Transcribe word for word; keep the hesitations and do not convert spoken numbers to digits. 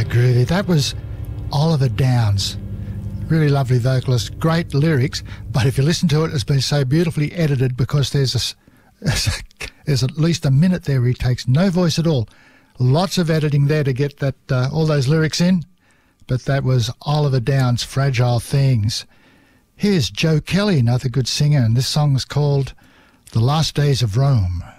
groovy. That was Oliver Downs. Really lovely vocalist, great lyrics, but if you listen to it, it's been so beautifully edited because there's a, there's at least a minute there where he takes no voice at all. Lots of editing there to get that uh, all those lyrics in, but that was Oliver Downs' Fragile Things. Here's Joe Kelly, another good singer, and this song's called The Last Days of Rome.